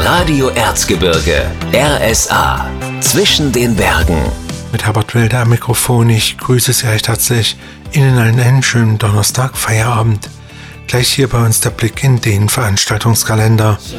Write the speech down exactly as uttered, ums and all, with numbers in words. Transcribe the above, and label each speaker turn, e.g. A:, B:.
A: Radio Erzgebirge, R S A, zwischen den Bergen.
B: Mit Herbert Wilde am Mikrofon. Ich grüße Sie recht herzlich. Ihnen einen schönen Donnerstag, Feierabend. Gleich hier bei uns der Blick in den Veranstaltungskalender.